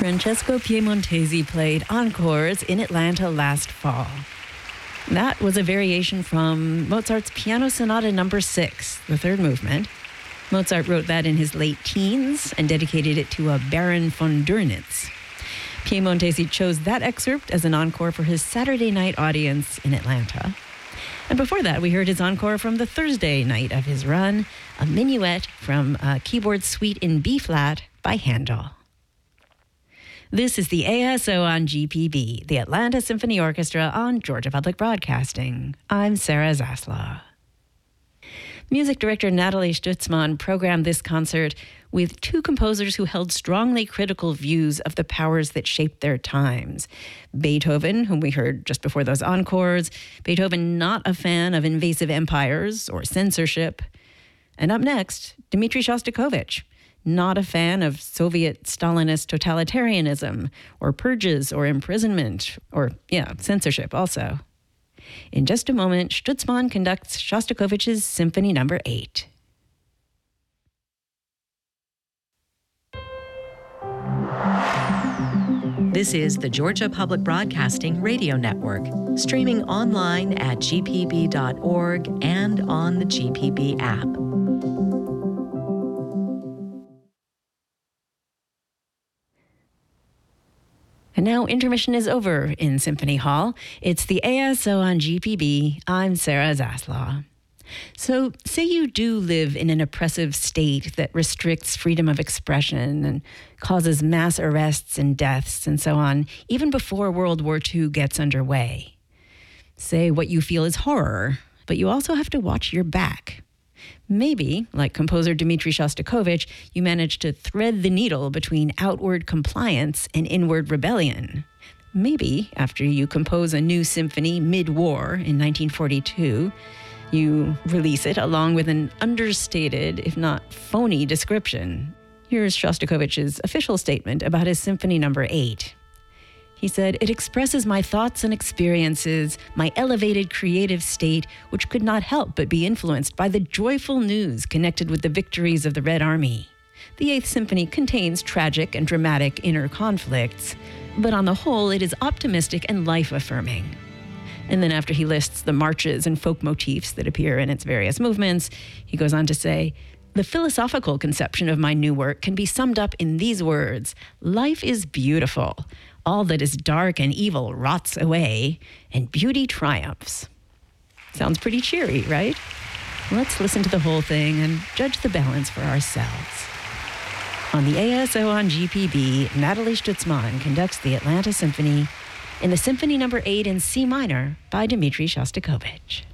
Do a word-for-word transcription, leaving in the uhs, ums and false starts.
Francesco Piemontesi played Encores in Atlanta last fall. That was a variation from Mozart's Piano Sonata number six, the third movement. Mozart wrote that in his late teens and dedicated it to a Baron von Dürnitz. Piemontesi chose that excerpt as an encore for his Saturday night audience in Atlanta. And before that, we heard his encore from the Thursday night of his run, a minuet from a keyboard suite in B-flat by Handel. This is the A S O on G P B, the Atlanta Symphony Orchestra on Georgia Public Broadcasting. I'm Sarah Zaslaw. Music director Natalie Stutzman programmed this concert with two composers who held strongly critical views of the powers that shaped their times. Beethoven, whom we heard just before those encores, Beethoven not a fan of invasive empires or censorship. And up next, Dmitri Shostakovich, not a fan of Soviet Stalinist totalitarianism or purges or imprisonment or, yeah, censorship also. In just a moment, Stutzman conducts Shostakovich's Symphony Number eight. This is the Georgia Public Broadcasting Radio Network, streaming online at g p b dot org and on the G P B app. And now intermission is over in Symphony Hall. It's the A S O on G P B. I'm Sarah Zaslaw. So say you do live in an oppressive state that restricts freedom of expression and causes mass arrests and deaths and so on, even before World War Two gets underway. Say what you feel is horror, but you also have to watch your back. Maybe, like composer Dmitri Shostakovich, you manage to thread the needle between outward compliance and inward rebellion. Maybe, after you compose a new symphony mid-war in nineteen forty-two, you release it along with an understated, if not phony, description. Here's Shostakovich's official statement about his Symphony Number eight. He said, "It expresses my thoughts and experiences, my elevated creative state, which could not help but be influenced by the joyful news connected with the victories of the Red Army. The Eighth Symphony contains tragic and dramatic inner conflicts, but on the whole, it is optimistic and life-affirming." And then after he lists the marches and folk motifs that appear in its various movements, he goes on to say, "The philosophical conception of my new work can be summed up in these words: life is beautiful. All that is dark and evil rots away, and beauty triumphs." Sounds pretty cheery, right? Let's listen to the whole thing and judge the balance for ourselves. On the A S O on G P B, Natalie Stutzman conducts the Atlanta Symphony in the Symphony Number eight in C minor by Dmitri Shostakovich.